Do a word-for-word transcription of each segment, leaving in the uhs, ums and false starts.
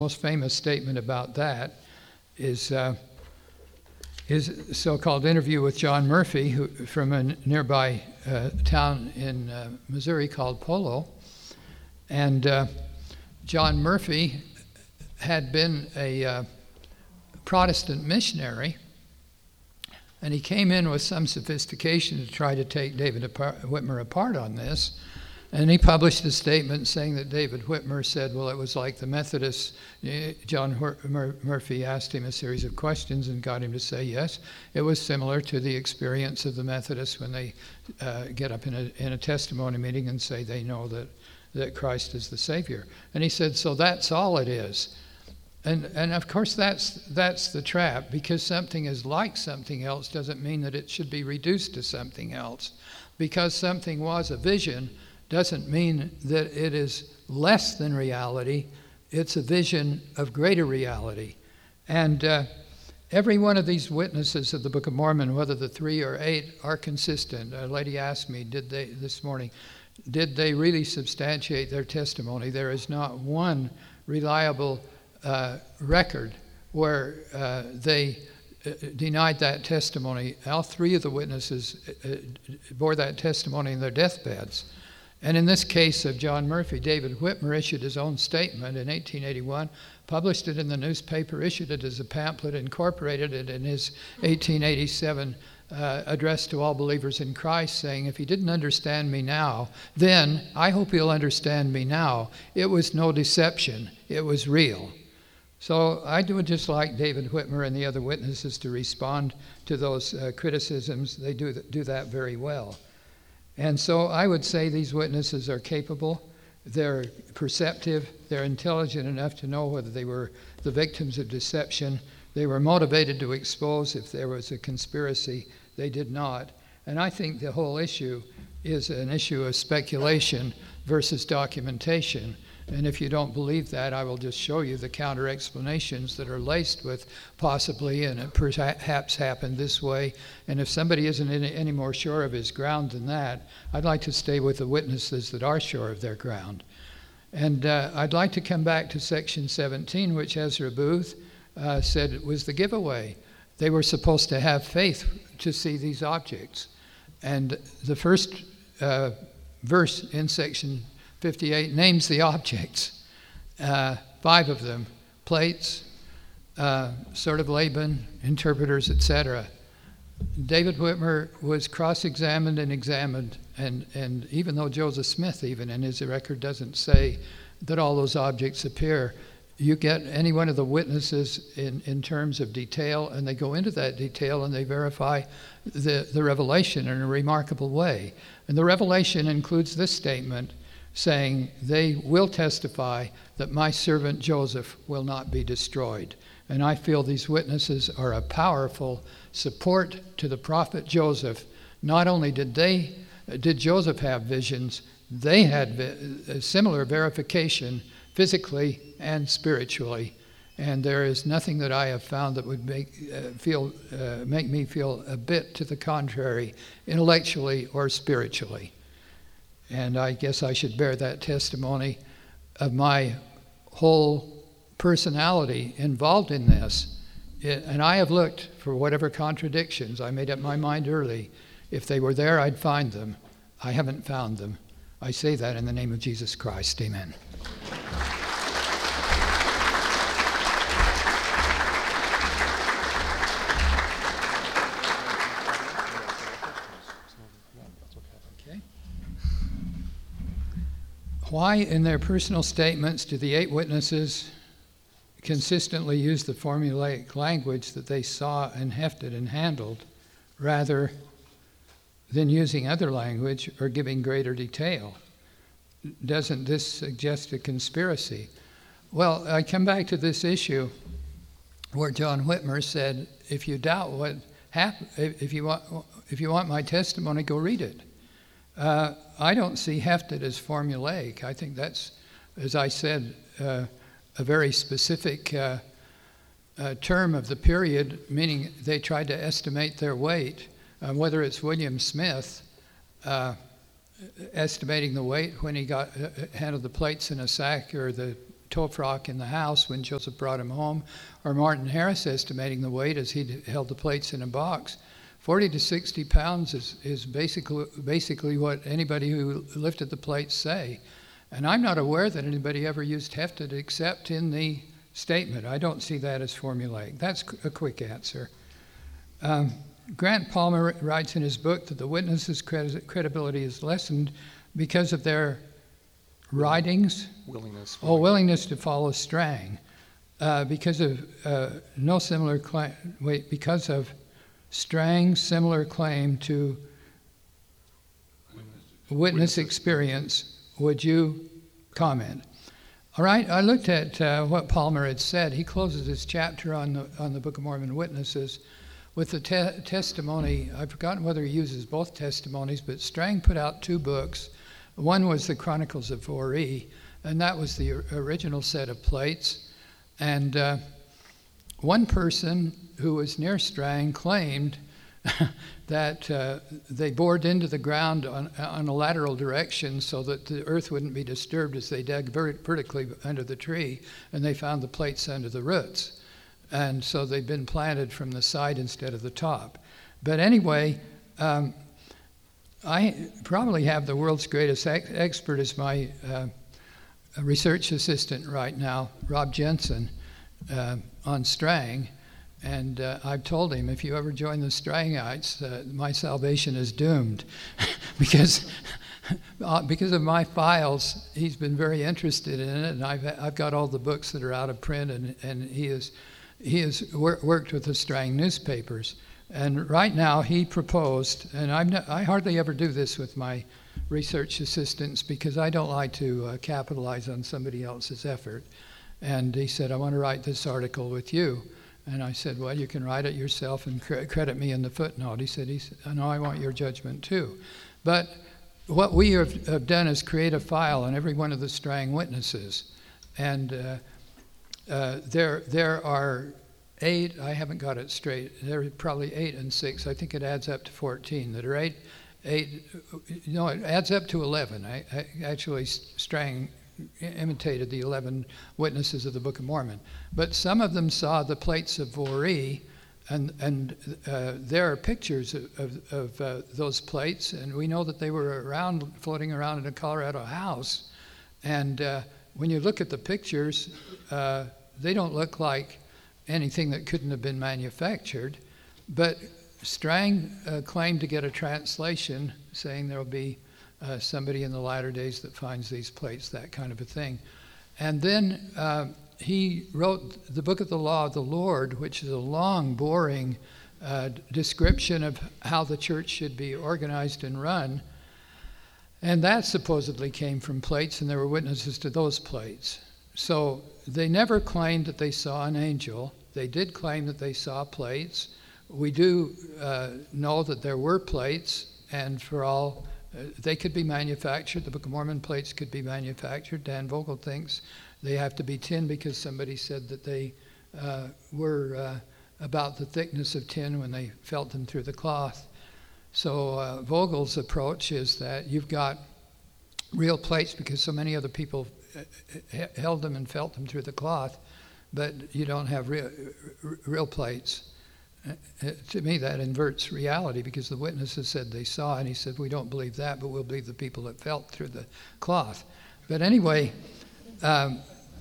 most famous statement about that is uh, his so-called interview with John Murphy, who, from a nearby uh, town in uh, Missouri called Polo. And uh, John Murphy had been a uh, Protestant missionary, and he came in with some sophistication to try to take David Whitmer apart on this. And he published a statement saying that David Whitmer said, well, it was like the Methodists. John Murphy asked him a series of questions and got him to say yes. It was similar to the experience of the Methodists when they uh, get up in a, in a testimony meeting and say they know that, that Christ is the Savior. And he said, so that's all it is. And and of course that's that's the trap, because something is like something else doesn't mean that it should be reduced to something else. Because something was a vision doesn't mean that it is less than reality. It's a vision of greater reality. And uh, every one of these witnesses of the Book of Mormon, whether the three or eight, are consistent. A lady asked me, did they this morning, did they really substantiate their testimony? There is not one reliable uh, record where uh, they uh, denied that testimony. All three of the witnesses uh, bore that testimony in their deathbeds. And in this case of John Murphy, David Whitmer issued his own statement in eighteen eighty-one, published it in the newspaper, issued it as a pamphlet, incorporated it in his eighteen eighty-seven uh, address to all believers in Christ, saying, if he didn't understand me now, then I hope he'll understand me now. It was no deception. It was real. So I would just like David Whitmer and the other witnesses to respond to those uh, criticisms. They do, th- do that very well. And so I would say these witnesses are capable, they're perceptive, they're intelligent enough to know whether they were the victims of deception. They were motivated to expose if there was a conspiracy. They did not. And I think the whole issue is an issue of speculation versus documentation. And if you don't believe that, I will just show you the counter explanations that are laced with possibly, and it perhaps happened this way. And if somebody isn't any, any more sure of his ground than that, I'd like to stay with the witnesses that are sure of their ground. And uh, I'd like to come back to section seventeen, which Ezra Booth uh, said it was the giveaway. They were supposed to have faith to see these objects. And the first uh, verse in section fifty-eight names the objects, uh, five of them, plates, uh, sort of Laban, interpreters, et cetera. David Whitmer was cross-examined and examined, and, and even though Joseph Smith, even in his record, doesn't say that all those objects appear, you get any one of the witnesses in, in terms of detail, and they go into that detail and they verify the, the revelation in a remarkable way. And the revelation includes this statement, saying, they will testify that my servant Joseph will not be destroyed. And I feel these witnesses are a powerful support to the prophet Joseph. Not only did they, did Joseph have visions, they had a similar verification physically and spiritually. And there is nothing that I have found that would make uh, feel uh, make me feel a bit to the contrary, intellectually or spiritually. And I guess I should bear that testimony of my whole personality involved in this. It, and I have looked for whatever contradictions. I made up my mind early. If they were there, I'd find them. I haven't found them. I say that in the name of Jesus Christ. Amen. Why, in their personal statements, do the eight witnesses consistently use the formulaic language that they saw and hefted and handled, rather than using other language or giving greater detail? Doesn't this suggest a conspiracy? Well, I come back to this issue where John Whitmer said, if you doubt what happened, if you want, if you want my testimony, go read it. Uh, I don't see hefted as formulaic. I think that's, as I said, uh, a very specific uh, uh, term of the period, meaning they tried to estimate their weight. Uh, whether it's William Smith uh, estimating the weight when he got uh, handled the plates in a sack, or the Tophrok in the house when Joseph brought him home, or Martin Harris estimating the weight as he held the plates in a box. forty to sixty pounds is, is basically, basically what anybody who lifted the plates say. And I'm not aware that anybody ever used hefted except in the statement. I don't see that as formulaic. That's a quick answer. Um, Grant Palmer writes in his book that the witnesses' credi- credibility is lessened because of their writings. Willingness. Oh, willingness to follow Strang. Uh, because of uh, no similar claim, wait, because of Strang's similar claim to witness experience, would you comment? All right, I looked at uh, what Palmer had said. He closes his chapter on the on the Book of Mormon witnesses with the te- testimony. I've forgotten whether he uses both testimonies, but Strang put out two books. One was the Chronicles of Voree, and that was the original set of plates. And uh, one person who was near Strang claimed that uh, they bored into the ground on, on a lateral direction so that the earth wouldn't be disturbed as they dug vert- vertically under the tree, and they found the plates under the roots. And so they've been planted from the side instead of the top. But anyway, um, I probably have the world's greatest ex- expert as my uh, research assistant right now, Rob Jensen, uh, on Strang. And uh, I've told him, if you ever join the Strangites, uh, my salvation is doomed. because uh, because of my files, he's been very interested in it, and I've I've got all the books that are out of print, and, and he is he has wor- worked with the Strang newspapers. And right now he proposed, and I'm not, I hardly ever do this with my research assistants because I don't like to uh, capitalize on somebody else's effort. And he said, I want to write this article with you. And I said, well, you can write it yourself and cre- credit me in the footnote. He said, he said, no, I want your judgment too. But what we have, have done is create a file on every one of the Strang witnesses. And uh, uh, there, there are eight, I haven't got it straight, there are probably eight and six, I think it adds up to fourteen. That are eight, eight, no, it adds up to eleven. I, I actually, Strang imitated the eleven witnesses of the Book of Mormon. But some of them saw the plates of Voree, and and uh, there are pictures of, of, of uh, those plates, and we know that they were around, floating around in a Colorado house. And uh, when you look at the pictures, uh, they don't look like anything that couldn't have been manufactured. But Strang uh, claimed to get a translation saying there will be Uh, somebody in the latter days that finds these plates, that kind of a thing. And then uh, he wrote the Book of the Law of the Lord, which is a long, boring uh, description of how the church should be organized and run. And that supposedly came from plates, and there were witnesses to those plates. So they never claimed that they saw an angel. They did claim that they saw plates. We do uh, know that there were plates, and for all Uh, they could be manufactured. The Book of Mormon plates could be manufactured. Dan Vogel thinks they have to be tin because somebody said that they uh, were uh, about the thickness of tin when they felt them through the cloth. So uh, Vogel's approach is that you've got real plates because so many other people h- held them and felt them through the cloth, but you don't have real, r- real plates. Uh, to me, that inverts reality because the witnesses said they saw, and he said, we don't believe that, but we'll believe the people that felt through the cloth. But anyway, um,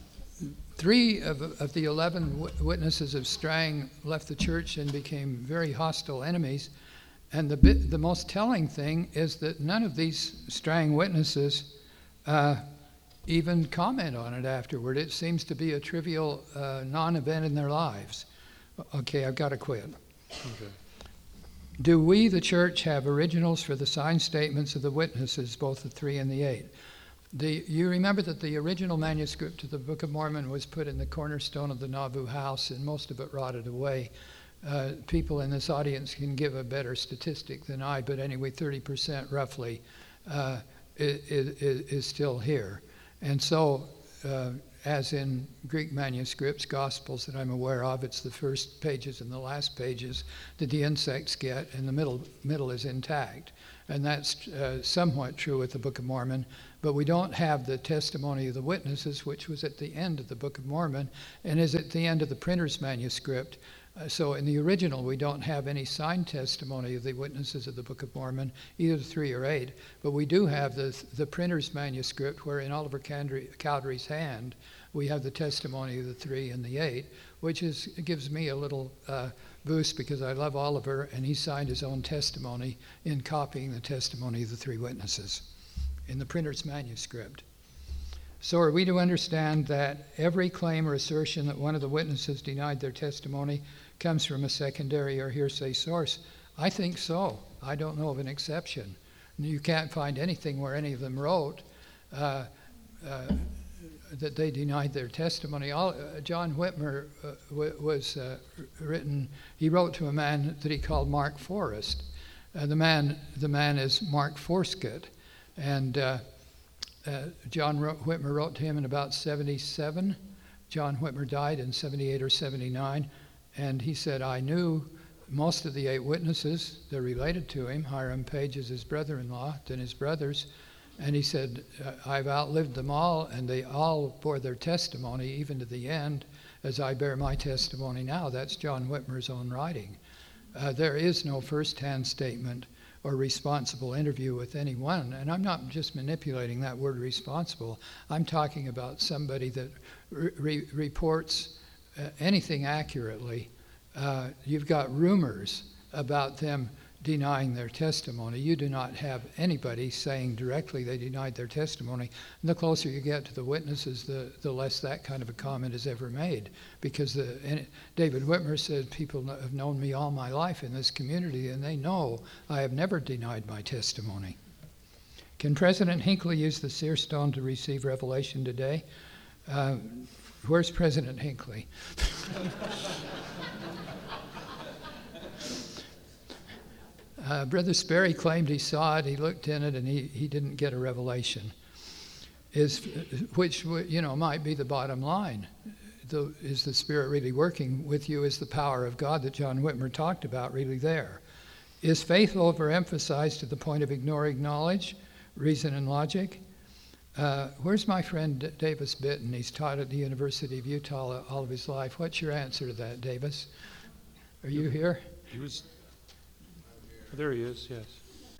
three of, of the eleven w- witnesses of Strang left the church and became very hostile enemies. And the, bit, the most telling thing is that none of these Strang witnesses uh, even comment on it afterward. It seems to be a trivial uh, non-event in their lives. Okay, I've got to quit. Okay. Do we, the church, have originals for the signed statements of the witnesses, both the three and the eight? The, you remember that the original manuscript of the Book of Mormon was put in the cornerstone of the Nauvoo house, and most of it rotted away. Uh, people in this audience can give a better statistic than I, but anyway, thirty percent roughly uh, is, is, is still here. And so uh, as in Greek manuscripts, Gospels that I'm aware of, it's the first pages and the last pages that the insects get, and the middle middle is intact. And that's uh, somewhat true with the Book of Mormon, but we don't have the testimony of the witnesses, which was at the end of the Book of Mormon and is at the end of the printer's manuscript. Uh, so in the original, we don't have any signed testimony of the witnesses of the Book of Mormon, either three or eight, but we do have the, the printer's manuscript, where in Oliver Cowdery's hand, we have the testimony of the three and the eight, which is gives me a little uh, boost, because I love Oliver, and he signed his own testimony in copying the testimony of the three witnesses in the printer's manuscript. So are we to understand that every claim or assertion that one of the witnesses denied their testimony comes from a secondary or hearsay source? I think so. I don't know of an exception. You can't find anything where any of them wrote uh, uh, that they denied their testimony. All, uh, John Whitmer uh, w- was uh, written, he wrote to a man that he called Mark Forrest. Uh, the man the man is Mark Forsket, and uh, uh, John wrote, Whitmer wrote to him in about seventy-seven. John Whitmer died in seventy-eight or seventy-nine, and he said, I knew most of the eight witnesses. They're related to him. Hiram Page is his brother-in-law, then his brothers. And he said, I've outlived them all, and they all bore their testimony, even to the end, as I bear my testimony now. That's John Whitmer's own writing. Uh, there is no first-hand statement or responsible interview with anyone. And I'm not just manipulating that word responsible. I'm talking about somebody that re- reports uh, anything accurately. Uh, you've got rumors about them denying their testimony. You do not have anybody saying directly they denied their testimony. And the closer you get to the witnesses, the, the less that kind of a comment is ever made. Because the, and David Whitmer said, people have known me all my life in this community, and they know I have never denied my testimony. Can President Hinckley use the seer stone to receive revelation today? Uh, where's President Hinckley? Uh, Brother Sperry claimed he saw it, he looked in it, and he, he didn't get a revelation. Is, which, you know, might be the bottom line. The, is the Spirit really working with you? Is the power of God that John Whitmer talked about really there? Is faith overemphasized to the point of ignoring knowledge, reason, and logic? Uh, where's my friend D- Davis Bitton? He's taught at the University of Utah all of his life. What's your answer to that, Davis? Are you here? He was... There he is, yes.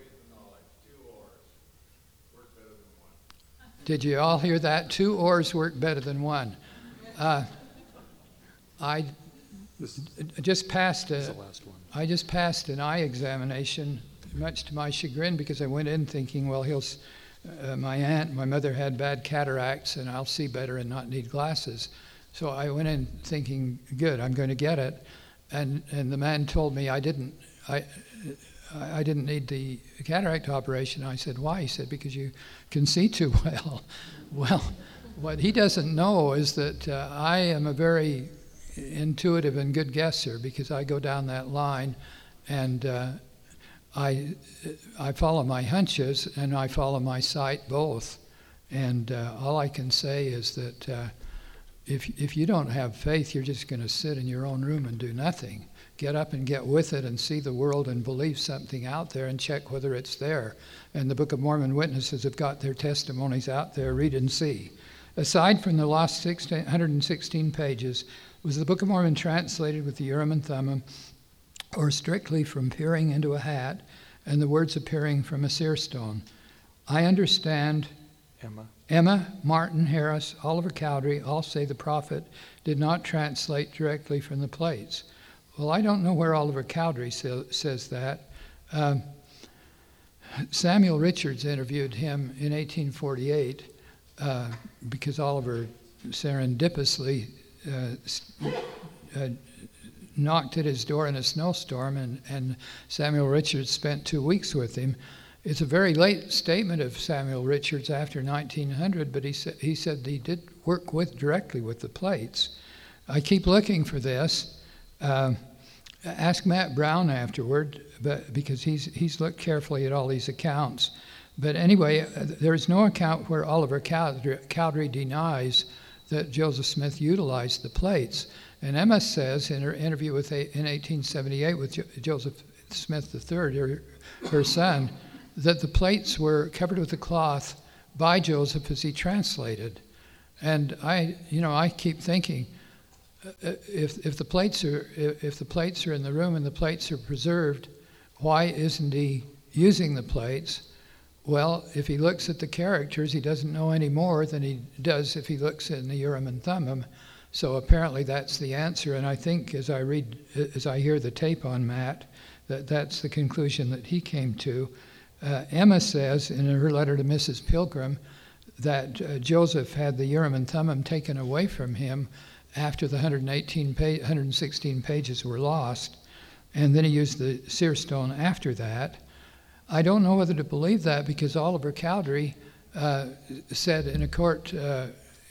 Did you all hear that? Two oars work better than one. Uh, I This just passed is a, the last one. I just passed an eye examination, much to my chagrin, because I went in thinking, well, he'll, uh, my aunt, my mother had bad cataracts, and I'll see better and not need glasses. So I went in thinking, good, I'm going to get it. And and the man told me I didn't. I. I didn't need the cataract operation. I said, why? He said, because you can see too well. Well, what he doesn't know is that uh, I am a very intuitive and good guesser, because I go down that line and uh, I I follow my hunches and I follow my sight both. And uh, all I can say is that uh, if if you don't have faith, you're just going to sit in your own room and do nothing. Get up and get with it and see the world and believe something out there and check whether it's there. And the Book of Mormon witnesses have got their testimonies out there. Read and see. Aside from the lost one hundred sixteen pages, was the Book of Mormon translated with the Urim and Thummim, or strictly from peering into a hat and the words appearing from a seer stone? I understand Emma. Emma, Martin, Harris, Oliver Cowdery all say the prophet did not translate directly from the plates. Well, I don't know where Oliver Cowdery sa- says that. Um, Samuel Richards interviewed him in eighteen forty-eight uh, because Oliver serendipitously uh, uh, knocked at his door in a snowstorm, and, and Samuel Richards spent two weeks with him. It's a very late statement of Samuel Richards after nineteen hundred, but he, sa- he said he did work with directly with the plates. I keep looking for this. Um, ask Matt Brown afterward, but because he's he's looked carefully at all these accounts. But anyway, uh, there's no account where Oliver Cowdery, Cowdery denies that Joseph Smith utilized the plates. And Emma says in her interview with in eighteen seventy-eight with jo- Joseph Smith the third, her, her son, that the plates were covered with a cloth by Joseph as he translated. And I, you know, I keep thinking, uh, if if the plates are if, if the plates are in the room and the plates are preserved, why isn't he using the plates? Well, if he looks at the characters, he doesn't know any more than he does if he looks in the Urim and Thummim. So apparently that's the answer. And I think as I read, as I hear the tape on Matt, that that's the conclusion that he came to. Uh, Emma says in her letter to Missus Pilgrim that uh, Joseph had the Urim and Thummim taken away from him after the one hundred eighteen pa- one hundred sixteen pages were lost, and then he used the seer stone after that. I don't know whether to believe that, because Oliver Cowdery uh, said in a court uh,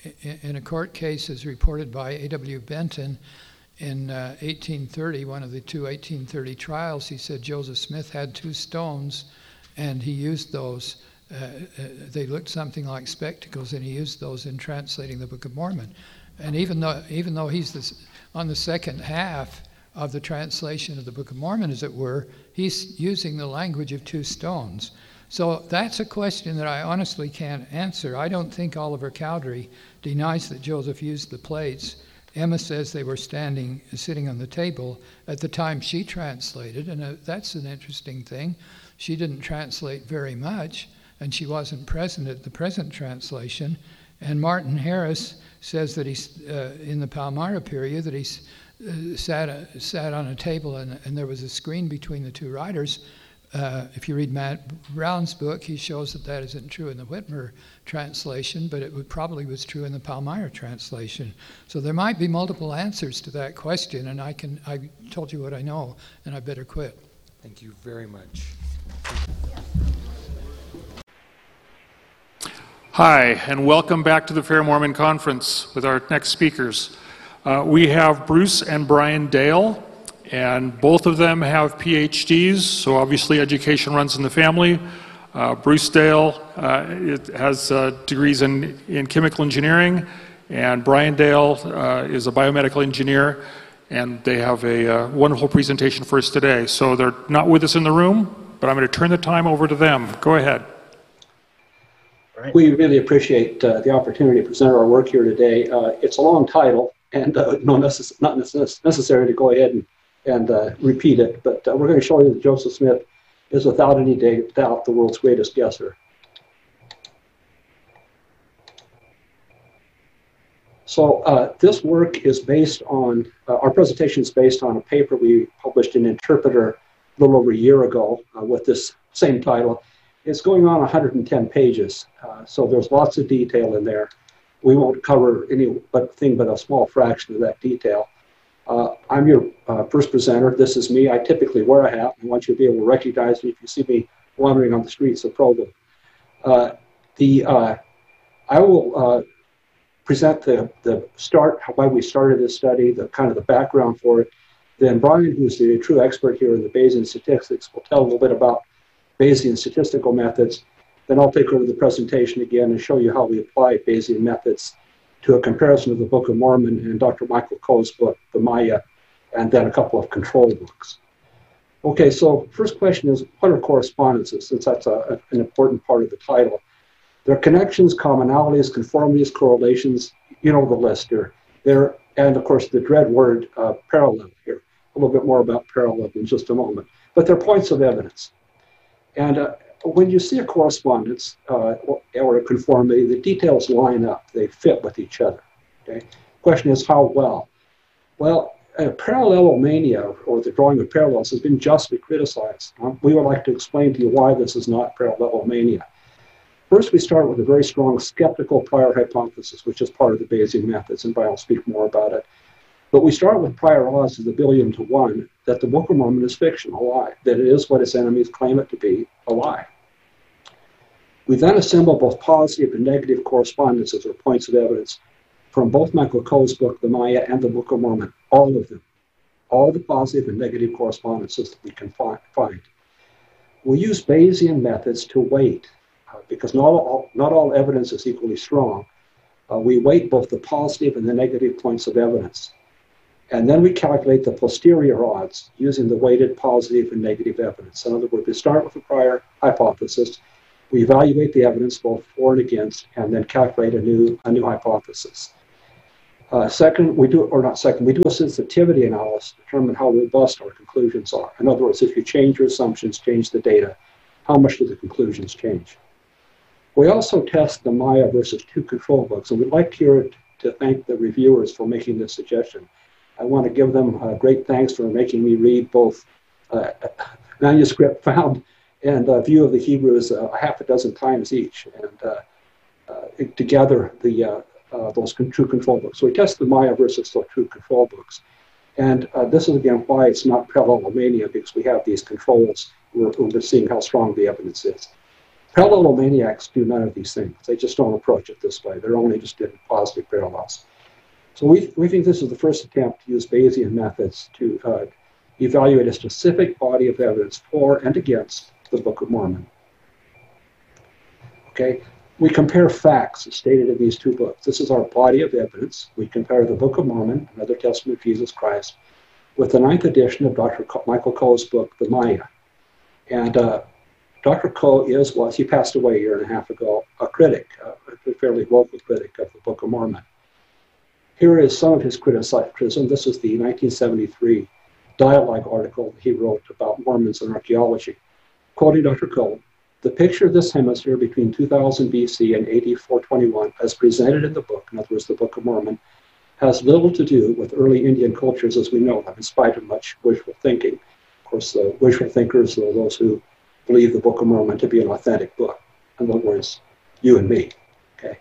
in a court case as reported by A W Benton in uh, eighteen thirty, one of the two eighteen thirty trials, he said Joseph Smith had two stones and he used those. Uh, uh, they looked something like spectacles, and he used those in translating the Book of Mormon. And even though even though he's this, on the second half of the translation of the Book of Mormon, as it were, he's using the language of two stones. So that's a question that I honestly can't answer. I don't think Oliver Cowdery denies that Joseph used the plates. Emma says they were standing, sitting on the table at the time she translated, and uh, that's an interesting thing. She didn't translate very much, and she wasn't present at the present translation. And Martin Harris says that he's uh, in the Palmyra period that he's Uh, sat uh, sat on a table, and, and there was a screen between the two writers. Uh, if you read Matt Brown's book, he shows that that isn't true in the Whitmer translation, but it would probably was true in the Palmyra translation. So there might be multiple answers to that question, and I can I told you what I know, and I better quit. Thank you very much. Hi, and welcome back to the Fair Mormon Conference with our next speakers. Uh, we have Bruce and Brian Dale, and both of them have P H Ds, so obviously education runs in the family. Uh, Bruce Dale uh, it has uh, degrees in, in chemical engineering, and Brian Dale uh, is a biomedical engineer, and they have a uh, wonderful presentation for us today. So they're not with us in the room, but I'm going to turn the time over to them. Go ahead. We really appreciate uh, the opportunity to present our work here today. Uh, it's a long title, and uh, no necess- not necess- necessary to go ahead and, and uh, repeat it, but uh, we're going to show you that Joseph Smith is without any doubt the world's greatest guesser. So uh, this work is based on, uh, our presentation is based on a paper we published in Interpreter a little over a year ago uh, with this same title. It's going on one hundred ten pages, uh, so there's lots of detail in there. We won't cover anything but a small fraction of that detail. Uh, I'm your uh, first presenter. This is me. I typically wear a hat. I want you to be able to recognize me if you see me wandering on the streets of Provo. Uh, the, uh, I will uh, present the, the start, why we started this study, the kind of the background for it. Then Brian, who's the true expert here in the Bayesian statistics, will tell a little bit about Bayesian statistical methods. Then I'll take over the presentation again and show you how we apply Bayesian methods to a comparison of the Book of Mormon and Doctor Michael Coe's book, The Maya, and then a couple of control books. Okay, so first question is, what are correspondences, since that's a, a, an important part of the title? There are connections, commonalities, conformities, correlations, you know the list here. There, and of course the dread word uh, parallel here. A little bit more about parallel in just a moment. But they're points of evidence. And uh, when you see a correspondence uh, or, or a conformity, the details line up. They fit with each other. Okay. Question is, how well? Well, uh, parallelomania, or the drawing of parallels, has been justly criticized. Um, we would like to explain to you why this is not parallelomania. First, we start with a very strong skeptical prior hypothesis, which is part of the Bayesian methods, and Brian will speak more about it. But we start with prior odds of the billion to one that the Book of Mormon is fiction, a lie, that it is what its enemies claim it to be, a lie. We then assemble both positive and negative correspondences, or points of evidence, from both Michael Coe's book, The Maya, and the Book of Mormon, all of them, all the positive and negative correspondences that we can fi- find. We use Bayesian methods to weight, uh, because not all, not all evidence is equally strong. Uh, we weight both the positive and the negative points of evidence. And then we calculate the posterior odds using the weighted positive and negative evidence. In other words, we start with a prior hypothesis, we evaluate the evidence both for and against, and then calculate a new, a new hypothesis. Uh, second, we do, or not second, we do a sensitivity analysis to determine how robust our conclusions are. In other words, if you change your assumptions, change the data, how much do the conclusions change? We also test the Maya versus two control books, and we'd like here to thank the reviewers for making this suggestion. I want to give them uh, great thanks for making me read both uh, manuscript found and a View of the Hebrews uh, a half a dozen times each, and uh, uh, together the uh, uh, those true control books. So we test the Maya versus the true control books, and uh, this is again why it's not parallelomania, because we have these controls. We're, we're seeing how strong the evidence is. Parallelomaniacs do none of these things. They just don't approach it this way. They're only just in positive parallels. So we, we think this is the first attempt to use Bayesian methods to uh, evaluate a specific body of evidence for and against the Book of Mormon. Okay, we compare facts stated in these two books. This is our body of evidence. We compare the Book of Mormon, another testament of Jesus Christ, with the ninth edition of Doctor Michael Coe's book, The Maya. And uh, Doctor Coe is, was, he passed away a year and a half ago, a critic, uh, a fairly vocal critic of the Book of Mormon. Here is some of his criticism. This is the nineteen seventy-three dialogue article he wrote about Mormons and archaeology. Quoting Doctor Coe, "The picture of this hemisphere between two thousand B C and A D four twenty-one, as presented in the book, in other words, the Book of Mormon, has little to do with early Indian cultures as we know them, in spite of much wishful thinking." Of course, the wishful thinkers are those who believe the Book of Mormon to be an authentic book. In other words, you and me. Okay.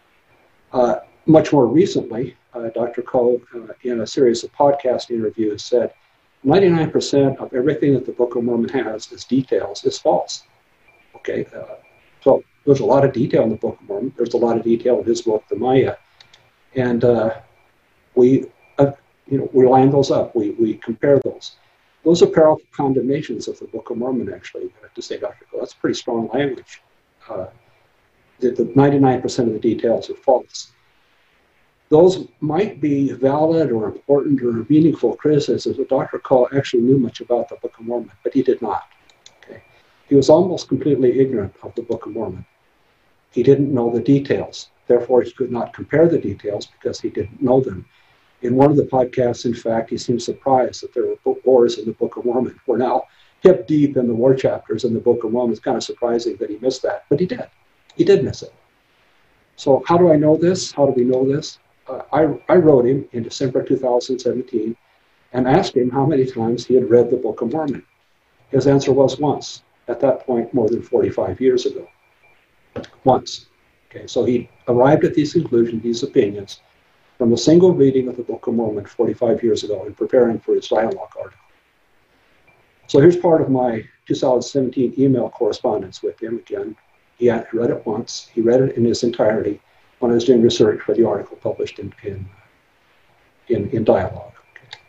Uh, much more recently, uh, Doctor Coe, uh, in a series of podcast interviews, said ninety-nine percent of everything that the Book of Mormon has as details is false. Okay, uh, so there's a lot of detail in the Book of Mormon. There's a lot of detail in his book, The Maya, and uh, we, uh, you know, we line those up. We we compare those. Those are parallel condemnations of the Book of Mormon, actually, to say, Doctor Coe. That's pretty strong language. Uh, the, the ninety-nine percent of the details are false. Those might be valid or important or meaningful criticisms, but Doctor Coe actually knew much about the Book of Mormon, but he did not. Okay? He was almost completely ignorant of the Book of Mormon. He didn't know the details. Therefore, he could not compare the details because he didn't know them. In one of the podcasts, in fact, he seemed surprised that there were wars in the Book of Mormon. We're now hip deep in the war chapters in the Book of Mormon. It's kind of surprising that he missed that, but he did. He did miss it. So how do I know this? How do we know this? Uh, I, I wrote him in December two thousand seventeen and asked him how many times he had read the Book of Mormon. His answer was once, at that point more than forty-five years ago. Once. Okay, so he arrived at these conclusions, these opinions, from a single reading of the Book of Mormon forty-five years ago in preparing for his dialogue article. So here's part of my two thousand seventeen email correspondence with him again. He had read it once. He read it in its entirety when I was doing research for the article published in, in, in, in dialogue. Okay.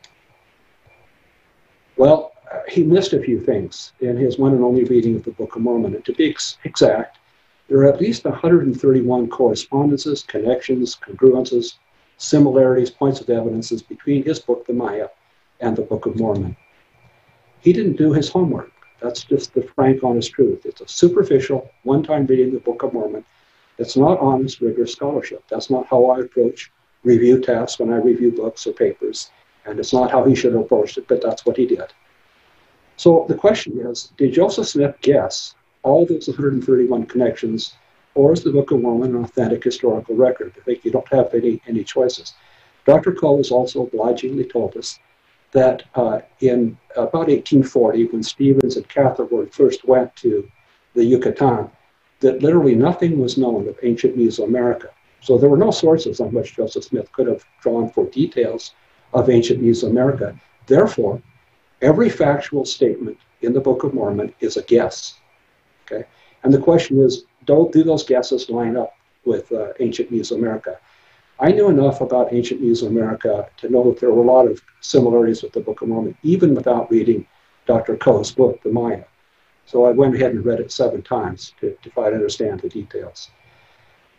Well, uh, he missed a few things in his one and only reading of the Book of Mormon. And to be ex exact, there are at least one hundred thirty-one correspondences, connections, congruences, similarities, points of evidences between his book, The Maya, and the Book of Mormon. He didn't do his homework. That's just the frank, honest truth. It's a superficial, one-time reading of the Book of Mormon. It's not honest, rigorous scholarship. That's not how I approach review tasks when I review books or papers, and it's not how he should have approached it, but that's what he did. So the question is, did Joseph Smith guess all those one hundred thirty-one connections, or is the Book of Mormon an authentic historical record? I think you don't have any, any choices. Doctor Coe has also obligingly told us that uh, in about eighteen forty, when Stevens and Catherwood first went to the Yucatan, that literally nothing was known of ancient Mesoamerica. So there were no sources on which Joseph Smith could have drawn for details of ancient Mesoamerica. Therefore, every factual statement in the Book of Mormon is a guess. Okay? And the question is, do, do those guesses line up with uh, ancient Mesoamerica? I knew enough about ancient Mesoamerica to know that there were a lot of similarities with the Book of Mormon, even without reading Doctor Coe's book, The Maya. So I went ahead and read it seven times to, to try to understand the details.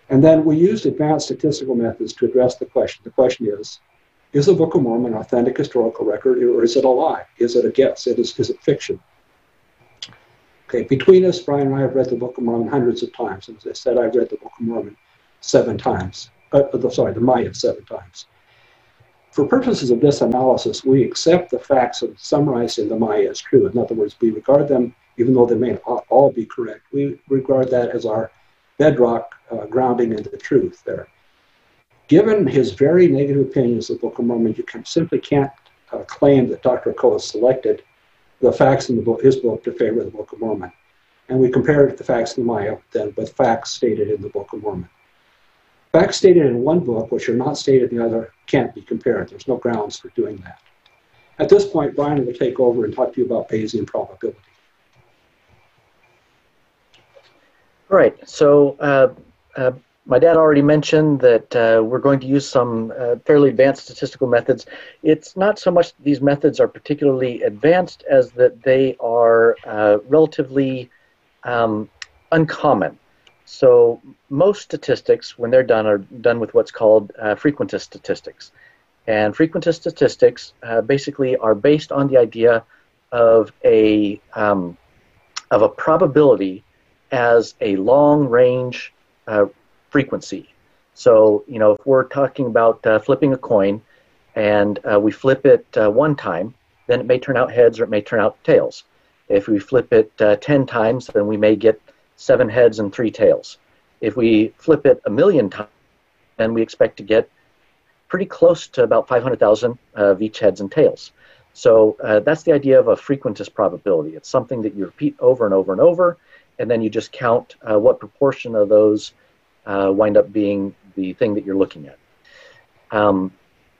And then we used advanced statistical methods to address the question. The question is, is the Book of Mormon an authentic historical record, or is it a lie? Is it a guess? It is, is it fiction? Okay, between us, Brian and I have read the Book of Mormon hundreds of times. And as I said, I've read the Book of Mormon seven times. Uh, sorry, the Maya seven times. For purposes of this analysis, we accept the facts summarized in the Maya as true. In other words, we regard them, even though they may not all be correct, we regard that as our bedrock uh, grounding in the truth there. Given his very negative opinions of the Book of Mormon, you can, simply can't uh, claim that Doctor Ochoa selected the facts in the book, his book to favor the Book of Mormon. And we compared the facts in the Maya then with facts stated in the Book of Mormon. Facts stated in one book, which are not stated in the other, can't be compared. There's no grounds for doing that. At this point, Brian will take over and talk to you about Bayesian probability. All right. So uh, uh, my dad already mentioned that uh, we're going to use some uh, fairly advanced statistical methods. It's not so much that these methods are particularly advanced as that they are uh, relatively um, uncommon. So most statistics, when they're done, are done with what's called uh, frequentist statistics. And frequentist statistics uh, basically are based on the idea of a, um, of a probability as a long-range uh, frequency. So, you know, if we're talking about uh, flipping a coin and uh, we flip it uh, one time, then it may turn out heads or it may turn out tails. If we flip it uh, ten times, then we may get seven heads and three tails. If we flip it a million times, then we expect to get pretty close to about five hundred thousand of each heads and tails. So uh, that's the idea of a frequentist probability. It's something that you repeat over and over and over, and then you just count uh, what proportion of those uh, wind up being the thing that you're looking at. Um,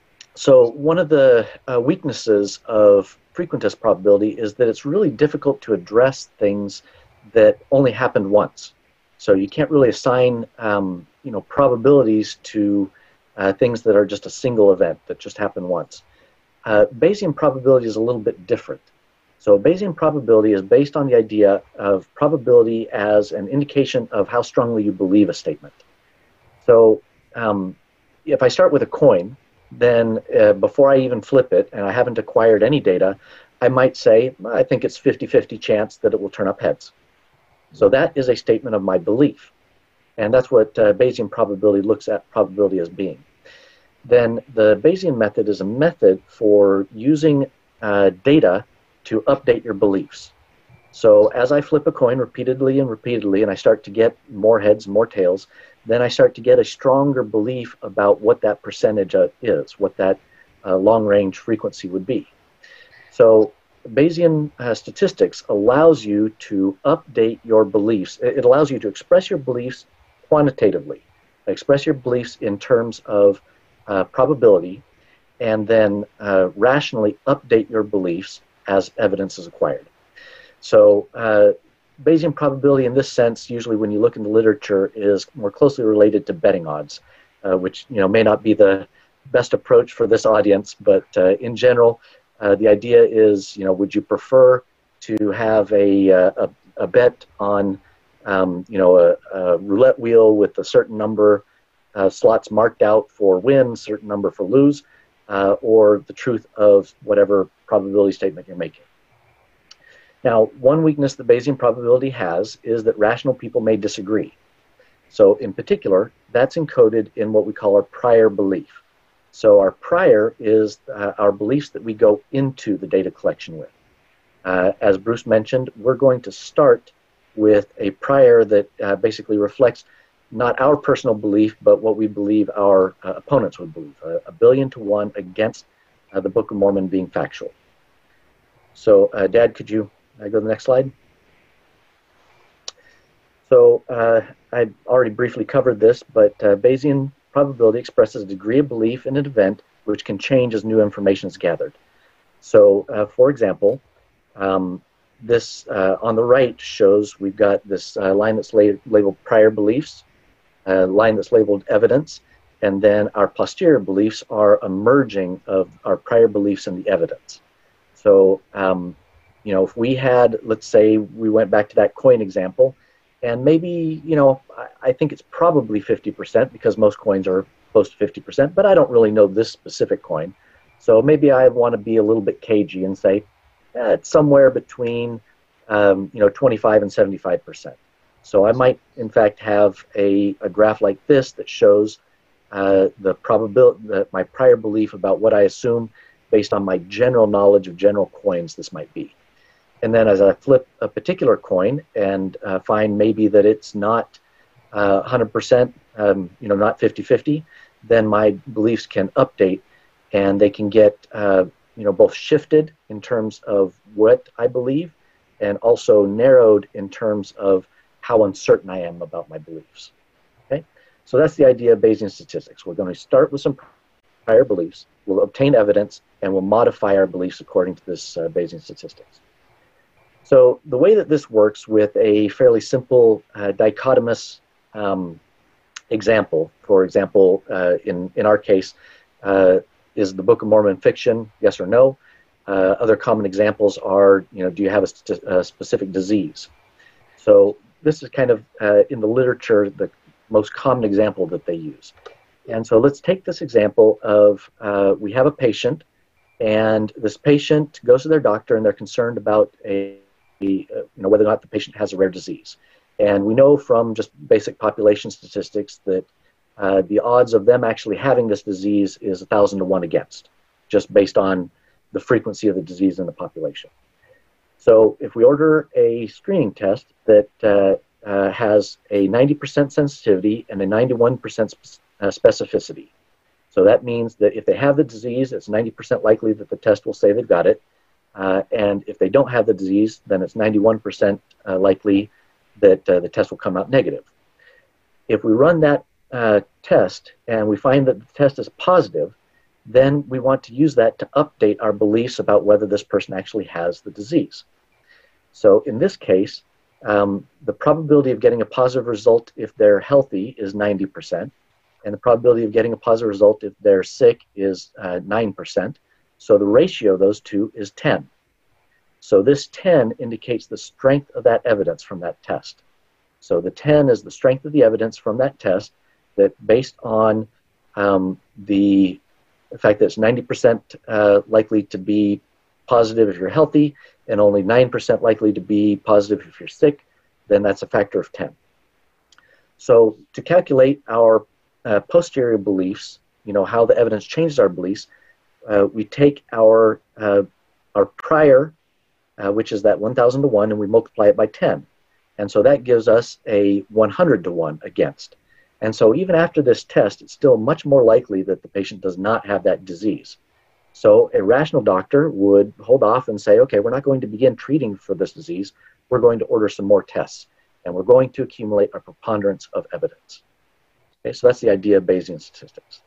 so one of the uh, weaknesses of frequentist probability is that it's really difficult to address things that only happened once. So you can't really assign um, you know, probabilities to uh, things that are just a single event that just happened once. Uh, Bayesian probability is a little bit different. So Bayesian probability is based on the idea of probability as an indication of how strongly you believe a statement. So um, if I start with a coin, then uh, before I even flip it, and I haven't acquired any data, I might say, I think it's fifty fifty chance that it will turn up heads. So that is a statement of my belief. And that's what uh, Bayesian probability looks at probability as being. Then the Bayesian method is a method for using uh, data to update your beliefs. So as I flip a coin repeatedly and repeatedly, and I start to get more heads and more tails, then I start to get a stronger belief about what that percentage uh, is, what that uh, long-range frequency would be. So Bayesian uh, statistics allows you to update your beliefs. It allows you to express your beliefs quantitatively, express your beliefs in terms of uh, probability, and then uh, rationally update your beliefs as evidence is acquired. So uh, Bayesian probability in this sense, usually when you look in the literature, is more closely related to betting odds, uh, which you know may not be the best approach for this audience, but uh, in general, Uh, the idea is, you know, would you prefer to have a, a, a bet on, um, you know, a, a roulette wheel with a certain number of slots marked out for win, certain number for lose, uh, or the truth of whatever probability statement you're making? Now, one weakness that Bayesian probability has is that rational people may disagree. So in particular, that's encoded in what we call our prior belief. So our prior is uh, our beliefs that we go into the data collection with. Uh, as Bruce mentioned, we're going to start with a prior that uh, basically reflects not our personal belief, but what we believe our uh, opponents would believe, uh, a billion to one against uh, the Book of Mormon being factual. So, uh, Dad, could you uh, go to the next slide? So uh, I already briefly covered this, but uh, Bayesian probability expresses a degree of belief in an event which can change as new information is gathered. So, uh, for example, um, this uh, on the right shows we've got this uh, line that's la labeled prior beliefs, a line that's labeled evidence, and then our posterior beliefs are a merging of our prior beliefs and the evidence. So, um, you know, if we had, let's say we went back to that coin example, And maybe, you know, I, I think it's probably fifty percent because most coins are close to fifty percent, but I don't really know this specific coin. So maybe I want to be a little bit cagey and say eh, it's somewhere between, um, you know, twenty-five and seventy-five percent. So I might, in fact, have a, a graph like this that shows uh, the probability, the, my prior belief about what I assume based on my general knowledge of general coins this might be. And then as I flip a particular coin and uh, find maybe that it's not uh, one hundred percent, um, you know, not fifty fifty, then my beliefs can update and they can get, uh, you know, both shifted in terms of what I believe and also narrowed in terms of how uncertain I am about my beliefs. Okay, so that's the idea of Bayesian statistics. We're going to start with some prior beliefs, we'll obtain evidence, and we'll modify our beliefs according to this uh, Bayesian statistics. So the way that this works with a fairly simple uh, dichotomous um, example, for example, uh, in, in our case, uh, is the Book of Mormon fiction, yes or no? Uh, other common examples are, you know, do you have a, a specific disease? So this is kind of, uh, in the literature, the most common example that they use. And so let's take this example of uh, we have a patient, and this patient goes to their doctor, and they're concerned about a, a, you know, whether or not the patient has a rare disease. And we know from just basic population statistics that uh, the odds of them actually having this disease is a thousand to one against, just based on the frequency of the disease in the population. So if we order a screening test that uh, uh, has a ninety percent sensitivity and a ninety-one percent sp uh, specificity, so that means that if they have the disease, it's ninety percent likely that the test will say they've got it. Uh, and if they don't have the disease, then it's ninety-one percent uh, likely that uh, the test will come out negative. If we run that uh, test and we find that the test is positive, then we want to use that to update our beliefs about whether this person actually has the disease. So in this case, um, the probability of getting a positive result if they're healthy is ninety percent, and the probability of getting a positive result if they're sick is uh, nine percent. So the ratio of those two is ten. So this ten indicates the strength of that evidence from that test. So the ten is the strength of the evidence from that test that based on um, the The fact that it's ninety percent uh, likely to be positive if you're healthy and only nine percent likely to be positive if you're sick, then that's a factor of ten. So to calculate our uh, posterior beliefs, you know, how the evidence changes our beliefs, uh, we take our, uh, our prior, uh, which is that one thousand to one, and we multiply it by ten. And so that gives us a one hundred to one against. And so even after this test, it's still much more likely that the patient does not have that disease. So a rational doctor would hold off and say, okay, we're not going to begin treating for this disease. We're going to order some more tests, and we're going to accumulate a preponderance of evidence. Okay, so that's the idea of Bayesian statistics.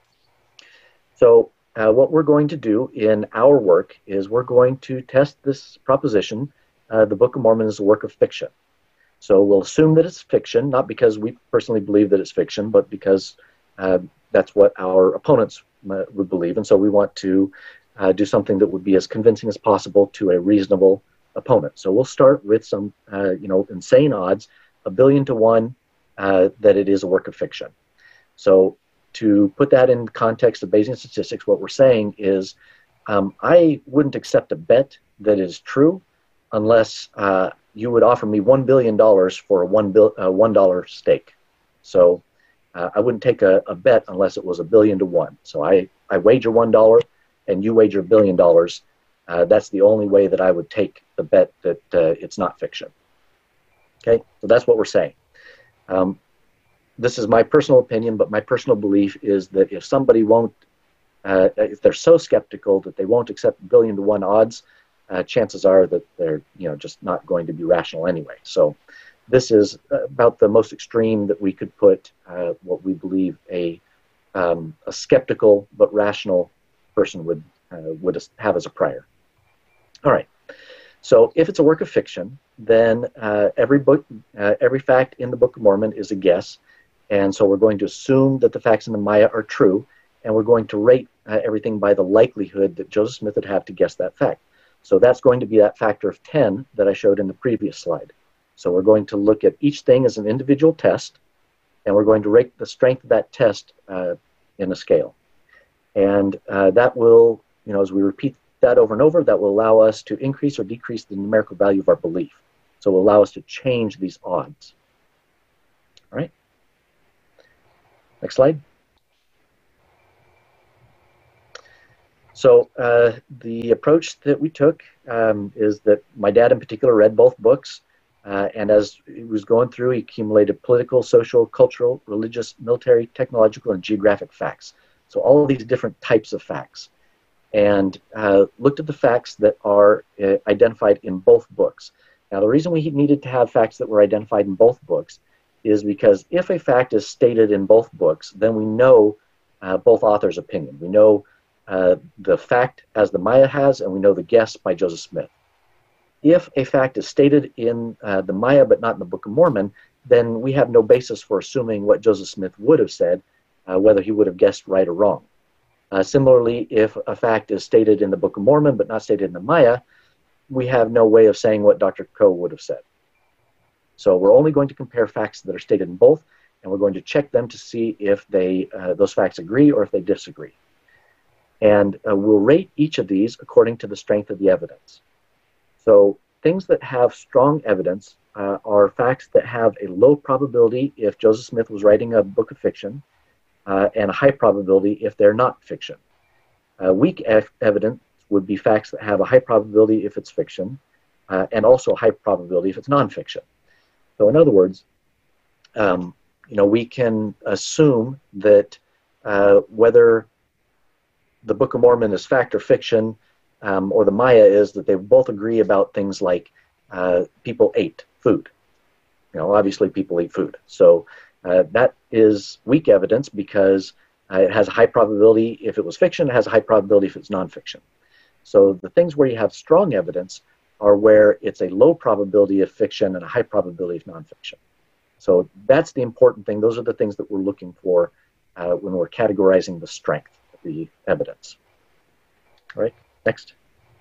So uh, what we're going to do in our work is we're going to test this proposition. Uh, the Book of Mormon is a work of fiction. So we'll assume that it's fiction, not because we personally believe that it's fiction, but because uh, that's what our opponents uh, would believe. And so we want to uh, do something that would be as convincing as possible to a reasonable opponent. So we'll start with some, uh, you know, insane odds, a billion to one, uh, that it is a work of fiction. So to put that in context of Bayesian statistics, what we're saying is um, I wouldn't accept a bet that is true unless uh, you would offer me one billion dollars for a one bill, uh, one dollar stake. So uh, I wouldn't take a, a bet unless it was a billion to one. So I, I wager one dollar and you wager a billion dollars. Uh, that's the only way that I would take the bet that uh, it's not fiction. Okay, so that's what we're saying. Um, this is my personal opinion, but my personal belief is that if somebody won't, uh, if they're so skeptical that they won't accept billion to one odds, Uh, chances are that they're, you know, just not going to be rational anyway. So this is about the most extreme that we could put uh, what we believe a, um, a skeptical but rational person would, uh, would have as a prior. All right. So if it's a work of fiction, then uh, every book, uh, every fact in the Book of Mormon is a guess. And so we're going to assume that the facts in the Maya are true, and we're going to rate uh, everything by the likelihood that Joseph Smith would have to guess that fact. So that's going to be that factor of ten that I showed in the previous slide. So we're going to look at each thing as an individual test, and we're going to rate the strength of that test uh, in a scale. And uh, that will, you know, as we repeat that over and over, that will allow us to increase or decrease the numerical value of our belief. So it will allow us to change these odds. All right. Next slide. So uh, the approach that we took um, is that my dad in particular read both books, uh, and as he was going through, he accumulated political, social, cultural, religious, military, technological, and geographic facts. So all of these different types of facts, and uh, looked at the facts that are uh, identified in both books. Now, the reason we needed to have facts that were identified in both books is because if a fact is stated in both books, then we know uh, both authors' opinion. We know uh, the fact as the Maya has, and we know the guess by Joseph Smith. If a fact is stated in uh, the Maya but not in the Book of Mormon, then we have no basis for assuming what Joseph Smith would have said, uh, whether he would have guessed right or wrong. Uh, similarly, if a fact is stated in the Book of Mormon but not stated in the Maya, we have no way of saying what Doctor Coe would have said. So we're only going to compare facts that are stated in both, and we're going to check them to see if they uh, those facts agree or if they disagree. And uh, we'll rate each of these according to the strength of the evidence. So things that have strong evidence uh, are facts that have a low probability if Joseph Smith was writing a book of fiction, uh, and a high probability if they're not fiction. Uh, weak ev evidence would be facts that have a high probability if it's fiction, uh, and also a high probability if it's nonfiction. So in other words, um, you know, we can assume that uh, whether the Book of Mormon is fact or fiction, um, or the Maya is, that they both agree about things like uh, people ate food. You know, obviously people eat food. So uh, that is weak evidence because uh, it has a high probability if it was fiction, it has a high probability if it's nonfiction. So the things where you have strong evidence are where it's a low probability of fiction and a high probability of nonfiction. So that's the important thing. Those are the things that we're looking for uh, when we're categorizing the strength of the evidence. All right, next.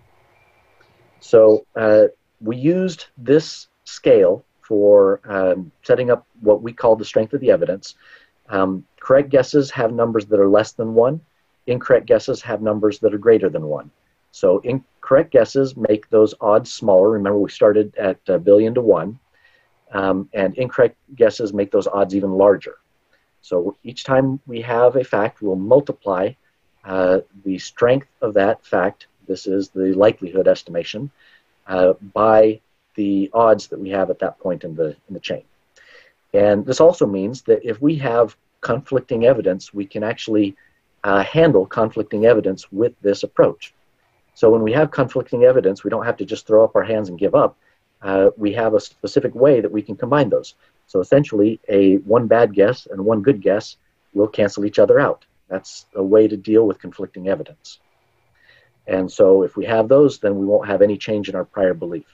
So uh, we used this scale for um, setting up what we call the strength of the evidence. Um, correct guesses have numbers that are less than one. Incorrect guesses have numbers that are greater than one. So incorrect guesses make those odds smaller. Remember, we started at a billion to one. Um, and incorrect guesses make those odds even larger. So each time we have a fact, we'll multiply uh, the strength of that fact, this is the likelihood estimation, uh, by the odds that we have at that point in the, in the chain. And this also means that if we have conflicting evidence, we can actually uh, handle conflicting evidence with this approach. So when we have conflicting evidence, we don't have to just throw up our hands and give up. Uh, we have a specific way that we can combine those. So essentially, a one bad guess and one good guess will cancel each other out. That's a way to deal with conflicting evidence. And so if we have those, then we won't have any change in our prior belief.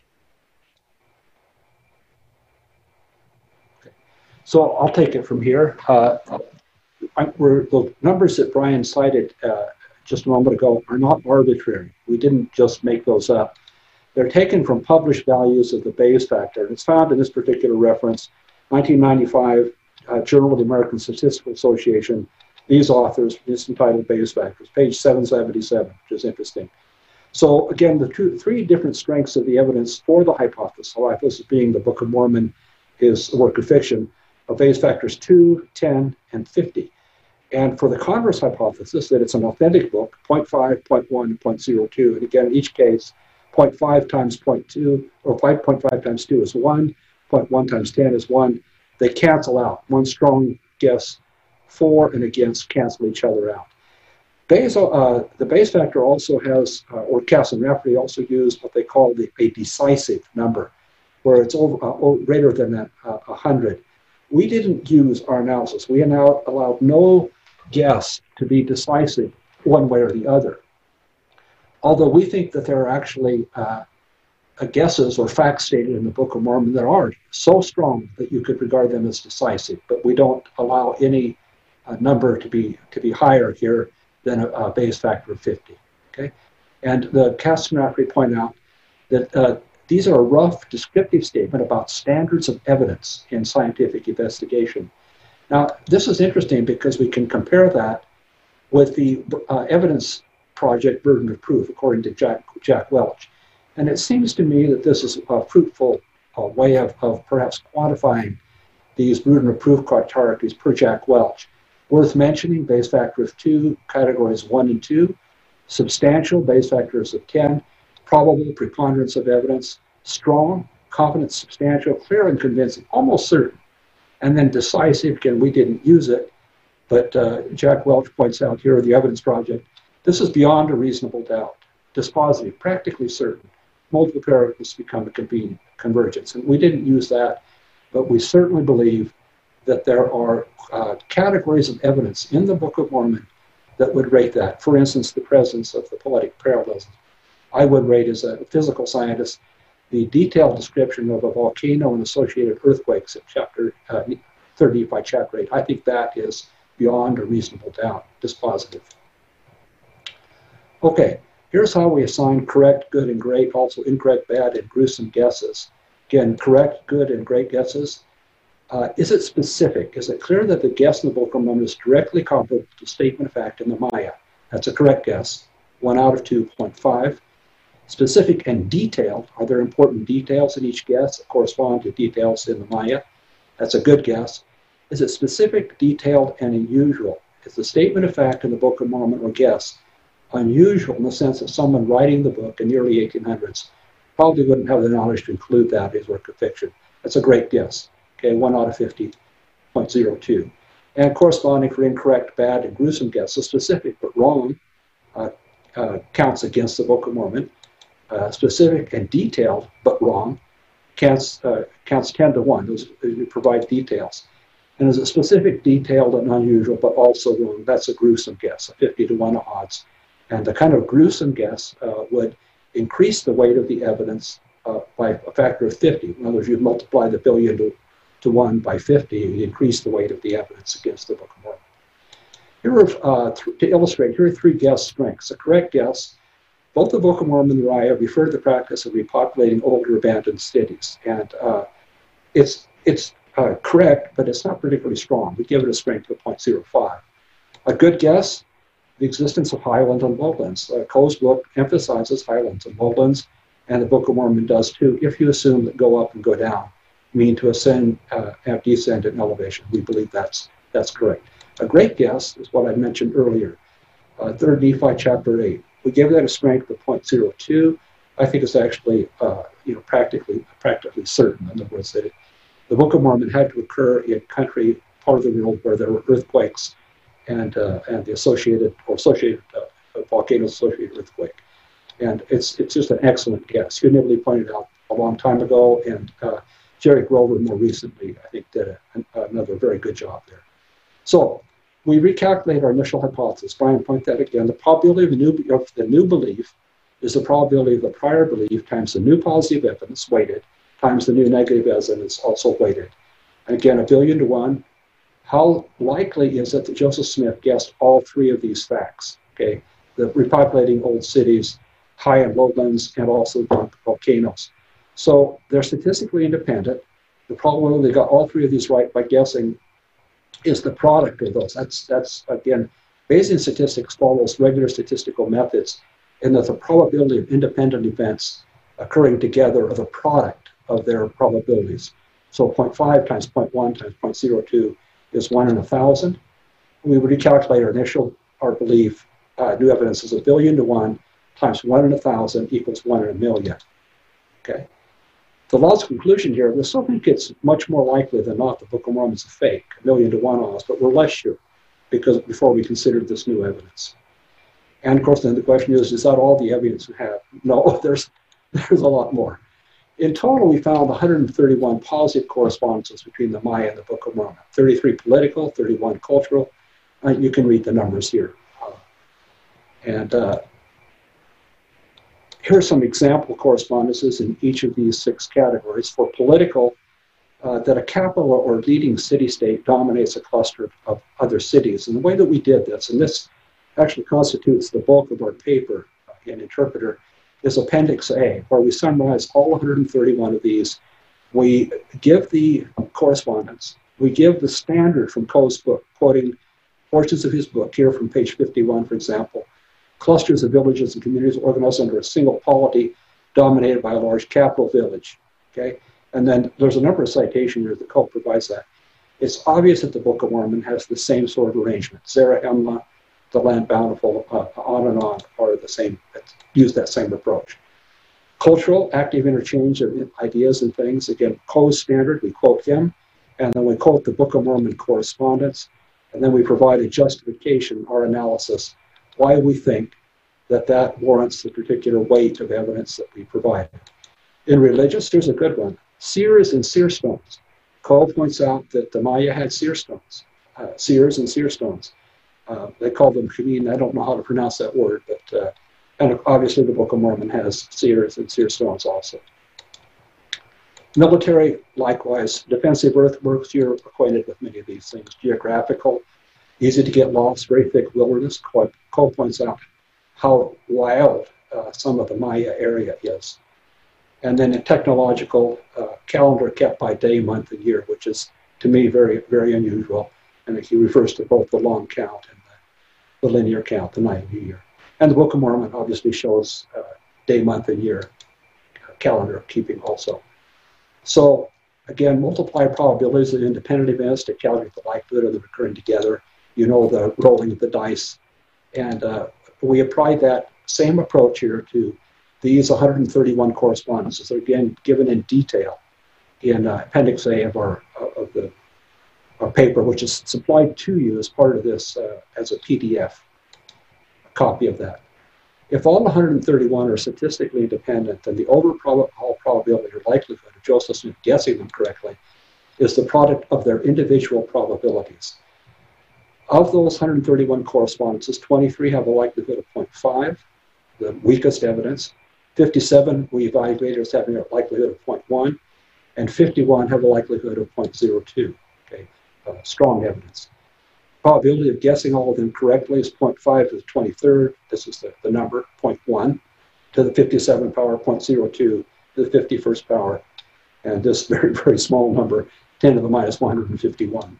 Okay. So I'll take it from here. Uh, I, we're, the numbers that Brian cited uh, just a moment ago are not arbitrary. We didn't just make those up. They're taken from published values of the Bayes factor. And it's found in this particular reference, nineteen ninety-five, uh, Journal of the American Statistical Association. These authors, it's entitled Bayes factors, page seven seventy-seven, which is interesting. So again, the two, three different strengths of the evidence for the hypothesis, the hypothesis being the Book of Mormon is a work of fiction, of Bayes factors two, ten, and fifty. And for the converse hypothesis, that it's an authentic book, zero point five, zero point one, zero point zero two, and again, in each case, zero point five times zero point two, or five point five times two is one, zero point one times ten is one. They cancel out. One strong guess for and against cancel each other out. Bayes, uh, the Bayes factor also has, uh, or Cass and Rafferty also use what they call the, a decisive number, where it's over, uh, greater than that, uh, one hundred. We didn't use our analysis. We now allowed no guess to be decisive one way or the other. Although we think that there are actually uh, guesses or facts stated in the Book of Mormon that are so strong that you could regard them as decisive, but we don't allow any uh, number to be to be higher here than a, a Bayes factor of fifty. Okay, and the Cass and Rafferty point out that uh, these are a rough descriptive statement about standards of evidence in scientific investigation. Now, this is interesting because we can compare that with the uh, evidence project burden of proof, according to Jack, Jack Welch. And it seems to me that this is a fruitful uh, way of, of perhaps quantifying these burden of proof hierarchies per Jack Welch. Worth mentioning, Bayes factor of two, categories one and two, substantial, Bayes factors of ten, probable, preponderance of evidence, strong, confident, substantial, clear and convincing, almost certain. And then decisive, again, we didn't use it, but uh, Jack Welch points out here, the evidence project, this is beyond a reasonable doubt, dispositive, practically certain. Multiple parameters become a convenient convergence. And we didn't use that, but we certainly believe that there are uh, categories of evidence in the Book of Mormon that would rate that. For instance, the presence of the poetic parallelism. I would rate, as a physical scientist, the detailed description of a volcano and associated earthquakes in chapter uh, thirty by chapter eight. I think that is beyond a reasonable doubt, dispositive. Okay, here's how we assign correct, good, and great, also incorrect, bad, and gruesome guesses. Again, correct, good, and great guesses. Uh, is it specific? Is it clear that the guess in the Book of Mormon is directly comparable to statement of fact in the Maya? That's a correct guess. One out of two point five. Specific and detailed. Are there important details in each guess that correspond to details in the Maya? That's a good guess. Is it specific, detailed, and unusual? Is the statement of fact in the Book of Mormon or guess unusual in the sense of someone writing the book in the early eighteen hundreds probably wouldn't have the knowledge to include that in his work of fiction? That's a great guess. Okay, one out of fifty point zero two. And corresponding for incorrect, bad, and gruesome guesses, specific but wrong, uh, uh, counts against the Book of Mormon. Uh, specific and detailed but wrong counts, uh, counts ten to one. Those uh, provide details. And is it specific, detailed, and unusual but also wrong? That's a gruesome guess, a fifty to one odds. And the kind of gruesome guess uh, would increase the weight of the evidence uh, by a factor of fifty. In other words, you multiply the billion to, to one by fifty, you increase the weight of the evidence against the Book of Mormon. Here are, uh, th to illustrate, here are three guess strengths. A correct guess. Both the Book of Mormon and the Raya refer to the practice of repopulating older abandoned cities. And uh, it's, it's uh, correct, but it's not particularly strong. We give it a strength of zero point zero five. A good guess, the existence of highlands and lowlands. Uh, Coe's book emphasizes highlands and lowlands, and the Book of Mormon does too, if you assume that go up and go down mean to ascend uh, and descend in elevation. We believe that's, that's correct. A great guess is what I mentioned earlier, uh, third Nephi chapter eight. We gave that a strength of zero point zero two. I think it's actually, uh, you know, practically practically certain. In other words, that it, the Book of Mormon had to occur in country, part of the world where there were earthquakes and uh, and the associated or associated uh, volcanoes associated earthquake. And it's it's just an excellent guess. Hugh Nibley pointed out a long time ago, and uh, Jerry Grover more recently, I think, did a, an, another very good job there. So we recalculate our initial hypothesis. Brian pointed that again. The probability of the new of the new belief is the probability of the prior belief times the new positive evidence weighted times the new negative evidence also weighted. And again, a billion to one. How likely is it that Joseph Smith guessed all three of these facts? Okay, the repopulating old cities, high and lowlands, and also volcanoes. So they're statistically independent. The probability they got all three of these right by guessing is the product of those. That's, that's again, Bayesian statistics follows regular statistical methods in that the probability of independent events occurring together are the product of their probabilities. So zero point five times zero point one times zero point zero two is one in a thousand. We would recalculate our initial, our belief, uh, new evidence is a billion to one times one in a thousand equals one in a million. Okay. The logical conclusion here, we still think it's much more likely than not the Book of Mormon is a fake, a million to one odds, but we're less sure because before we considered this new evidence. And of course, then the question is, is that all the evidence we have? No, there's, there's a lot more. In total, we found one hundred thirty-one positive correspondences between the Maya and the Book of Mormon, thirty-three political, thirty-one cultural. Uh, you can read the numbers here. Uh, and uh, here are some example correspondences in each of these six categories. For political, uh, that a capital or leading city-state dominates a cluster of other cities. And the way that we did this, and this actually constitutes the bulk of our paper in Interpreter, is Appendix A, where we summarize all one hundred thirty-one of these. We give the correspondence. We give the standard from Coe's book, quoting portions of his book here from page fifty-one, for example. Clusters of villages and communities organized under a single polity dominated by a large capital village. Okay, and then there's a number of citations here that Coe provides that. It's obvious that the Book of Mormon has the same sort of arrangement. Zarahemla, the land bountiful, uh, on and on are the same, use that same approach. Cultural, active interchange of ideas and things. Again, Coe's standard, we quote him, and then we quote the Book of Mormon correspondence, and then we provide a justification, our analysis, why we think that that warrants the particular weight of evidence that we provide. In religious, here's a good one. Seers and seer stones. Coe points out that the Maya had seer stones, uh, seers and seer stones. Uh, they call them Kamin. I don't know how to pronounce that word, but uh, and obviously the Book of Mormon has seers and seer stones also. Military, likewise. Defensive earthworks, you're acquainted with many of these things. Geographical, easy to get lost, very thick wilderness. Coe, Coe points out how wild uh, some of the Maya area is. And then a technological uh, calendar kept by day, month, and year, which is, to me, very, very unusual. And he refers to both the long count and the, the linear count, the night and year. And the Book of Mormon obviously shows uh, day, month, and year uh, calendar keeping also. So, again, multiply probabilities of independent events to calculate the likelihood of them occurring together. You know the rolling of the dice. And uh, we apply that same approach here to these one hundred thirty-one correspondences. They're again given in detail in uh, Appendix A of our of the our paper, which is supplied to you as part of this uh, as a P D F, a copy of that. If all one hundred thirty-one are statistically independent, then the overall probability or likelihood of Joseph Smith guessing them correctly is the product of their individual probabilities. Of those one hundred thirty-one correspondences, twenty-three have a likelihood of zero point five, the weakest evidence. fifty-seven we evaluated as having a likelihood of zero point one, and fifty-one have a likelihood of zero point zero two, okay, uh, strong evidence. Probability of guessing all of them correctly is zero point five to the twenty-third, this is the, the number, zero point one to the fifty-seven power, zero point zero two to the fifty-first power, and this very, very small number, ten to the minus one hundred fifty-one.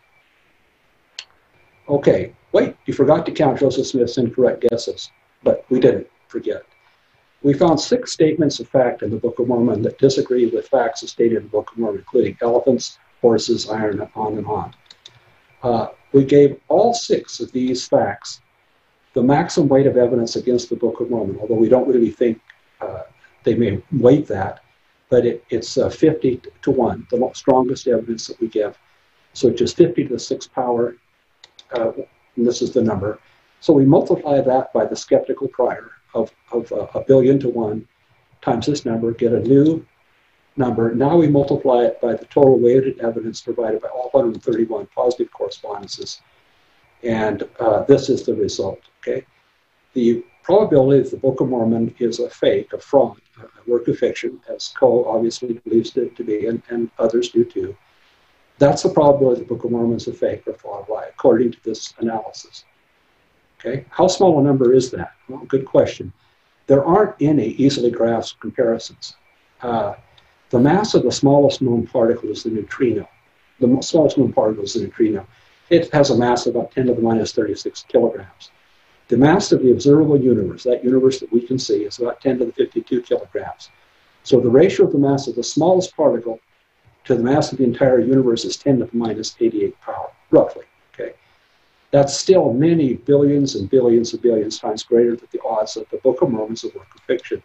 Okay, wait, you forgot to count Joseph Smith's incorrect guesses, but we didn't forget. We found six statements of fact in the Book of Mormon that disagree with facts as stated in the Book of Mormon, including elephants, horses, iron, on and on. Uh, we gave all six of these facts the maximum weight of evidence against the Book of Mormon, although we don't really think uh, they may weight that, but it, it's uh, fifty to one, the strongest evidence that we give. So just fifty to the sixth power, uh, and this is the number. So we multiply that by the skeptical prior of, of uh, a billion to one times this number, get a new number. Now we multiply it by the total weighted evidence provided by all one hundred thirty-one positive correspondences. And uh, this is the result, okay? The probability that the Book of Mormon is a fake, a fraud, a work of fiction, as Coe obviously believes it to be, and, and others do too. That's the probability the Book of Mormon is a fake or fraud lie, according to this analysis. Okay, how small a number is that? Well, good question. There aren't any easily grasped comparisons. Uh, the mass of the smallest known particle is the neutrino. The smallest known particle is the neutrino. It has a mass of about ten to the minus thirty-six kilograms. The mass of the observable universe, that universe that we can see, is about ten to the fifty-two kilograms. So the ratio of the mass of the smallest particle to the mass of the entire universe is ten to the minus eighty-eight power, roughly. Okay, that's still many billions and billions and billions times greater than the odds that the Book of Mormon is a work of fiction.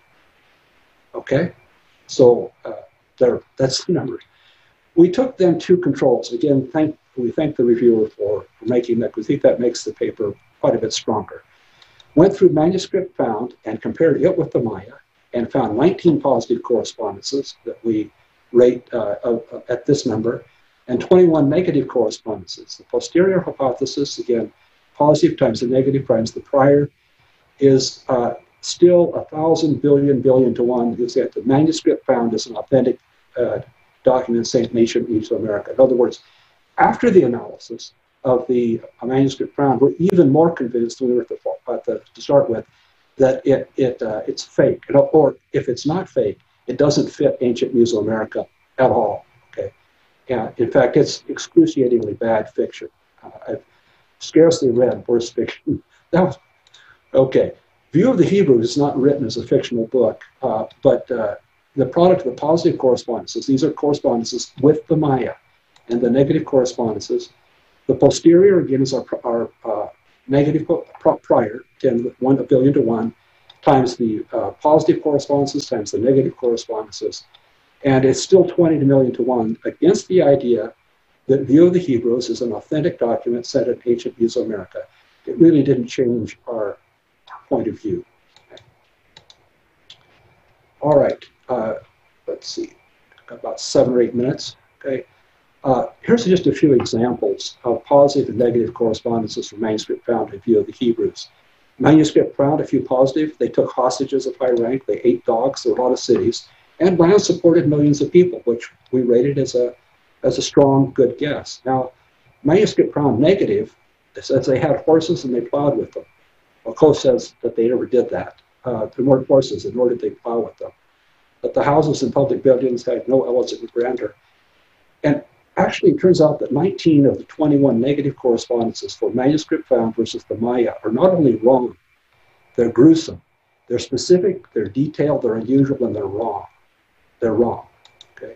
Okay, so uh, there, that's the number. We took then two controls. Again, thank, we thank the reviewer for, for making that, because we think that makes the paper quite a bit stronger. Went through manuscript found and compared it with the Maya and found nineteen positive correspondences that we rate uh, uh, at this number, and twenty-one negative correspondences. The posterior hypothesis, again, positive times the negative times the prior, is uh, still a thousand billion billion to one, because the manuscript found is an authentic uh, document in Saint Nation, East America. In other words, after the analysis of the uh, manuscript found, we're even more convinced than we were at the, at the, to start with that it, it, uh, it's fake. Or if it's not fake, it doesn't fit ancient Mesoamerica at all. Okay? Yeah, in fact, it's excruciatingly bad fiction. Uh, I've scarcely read worse fiction. That was, okay. View of the Hebrews is not written as a fictional book, uh, but uh, the product of the positive correspondences, these are correspondences with the Maya, and the negative correspondences. The posterior, again, is our, our uh, negative prior, ten, one, a billion to one, times the uh, positive correspondences times the negative correspondences. And it's still twenty to million to one against the idea that View of the Hebrews is an authentic document set in ancient Mesoamerica. It really didn't change our point of view. All right, uh, let's see, got about seven or eight minutes, okay. Uh, here's just a few examples of positive and negative correspondences from manuscript found in View of the Hebrews. Manuscript found a few positive. They took hostages of high rank. They ate dogs. There were a lot of cities. And land supported millions of people, which we rated as a, as a strong, good guess. Now, manuscript found negative says they had horses and they plowed with them. Well, Coe says that they never did that. Uh, there weren't horses, and nor did they plow with them. But the houses and public buildings had no elegant grandeur. And actually, it turns out that nineteen of the twenty-one negative correspondences for manuscript found versus the Maya are not only wrong, they're gruesome. They're specific, they're detailed, they're unusual, and they're wrong. They're wrong. Okay.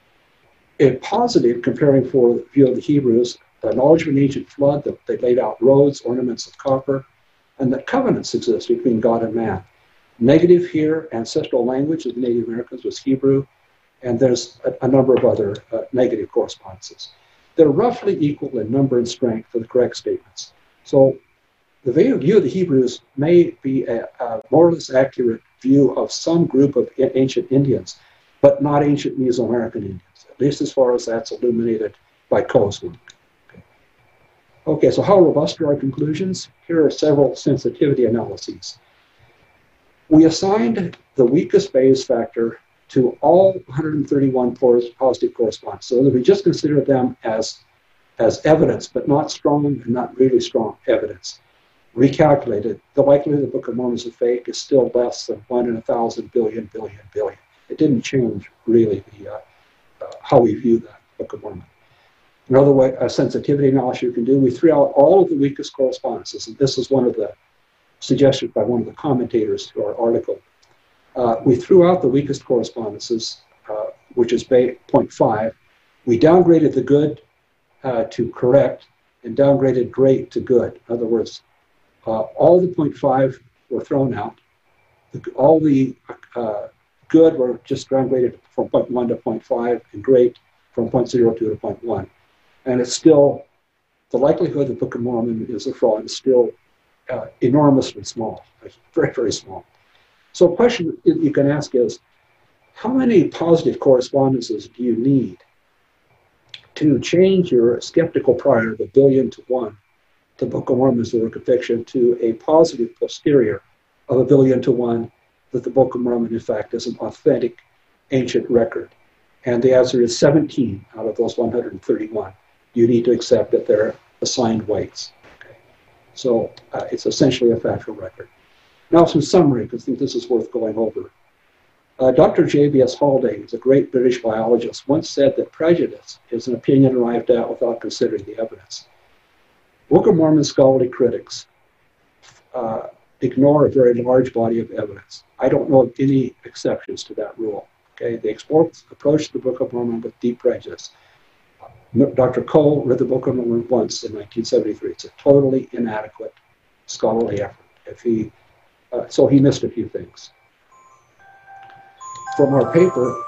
In positive, comparing for the View of the Hebrews, the knowledge of an ancient flood, that they laid out roads, ornaments of copper, and that covenants exist between God and man. Negative here, ancestral language of the Native Americans was Hebrew, and there's a, a number of other uh, negative correspondences. They're roughly equal in number and strength for the correct statements. So the View of the Hebrews may be a, a more or less accurate view of some group of ancient Indians, but not ancient Mesoamerican Indians, at least as far as that's illuminated by Coe's work. Okay. okay, so how robust are our conclusions? Here are several sensitivity analyses. We assigned the weakest Bayes factor to all one hundred thirty-one positive correspondences. So that we just consider them as, as evidence, but not strong and not really strong evidence. Recalculated, the likelihood the Book of Mormon is a fake is still less than one in a thousand billion, billion, billion. It didn't change really the, uh, uh, how we view the Book of Mormon. Another way, a sensitivity analysis you can do, we threw out all of the weakest correspondences, and this is one of the suggestions by one of the commentators to our article. Uh, we threw out the weakest correspondences, uh, which is zero point five. We downgraded the good uh, to correct and downgraded great to good. In other words, uh, all the zero point five were thrown out. The, all the uh, good were just downgraded from zero point one to zero point five, and great from zero point zero two to zero point one. And it's still, the likelihood the Book of Mormon is a fraud is still uh, enormously small, very, very small. So a question you can ask is, how many positive correspondences do you need to change your skeptical prior, the billion to one, the Book of Mormon is a work of fiction, to a positive posterior of a billion to one, that the Book of Mormon, in fact, is an authentic ancient record? And the answer is seventeen out of those one hundred thirty-one. You need to accept that they're assigned weights. Okay. So uh, it's essentially a factual record. Now some summary, because I think this is worth going over. Uh, Doctor J B S Haldane, who's a great British biologist, once said that prejudice is an opinion arrived at without considering the evidence. Book of Mormon scholarly critics uh, ignore a very large body of evidence. I don't know of any exceptions to that rule. Okay, they approach the Book of Mormon with deep prejudice. Doctor Coe read the Book of Mormon once in nineteen seventy-three. It's a totally inadequate scholarly effort. If he, uh, so he missed a few things. From our paper,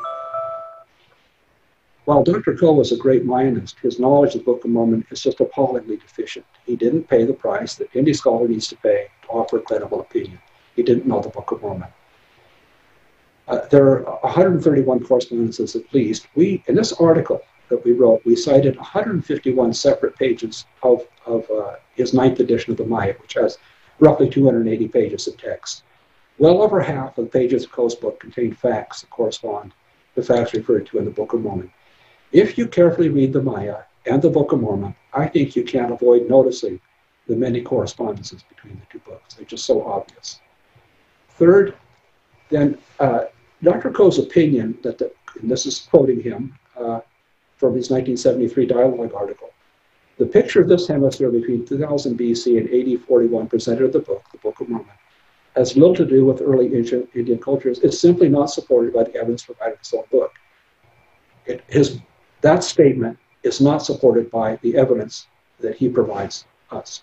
while Doctor Coe was a great Mayanist, his knowledge of the Book of Mormon is just appallingly deficient. He didn't pay the price that any scholar needs to pay to offer a credible opinion. He didn't know the Book of Mormon. Uh, there are one hundred thirty-one correspondences at least. We, in this article that we wrote, we cited one hundred fifty-one separate pages of, of uh, his ninth edition of the Maya, which has roughly two hundred eighty pages of text. Well over half of the pages of Coe's book contain facts that correspond to facts referred to in the Book of Mormon. If you carefully read the Maya and the Book of Mormon, I think you can't avoid noticing the many correspondences between the two books. They're just so obvious. Third, then uh, Doctor Coe's opinion that, the, and this is quoting him uh, from his nineteen seventy-three dialogue article, the picture of this hemisphere between two thousand B C and A D forty-one presented in the book, the Book of Mormon, has little to do with early ancient Indian cultures. It's simply not supported by the evidence provided in his own book. It, his, that statement is not supported by the evidence that he provides us.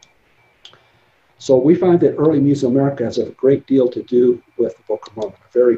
So we find that early Mesoamerica has a great deal to do with the Book of Mormon, a very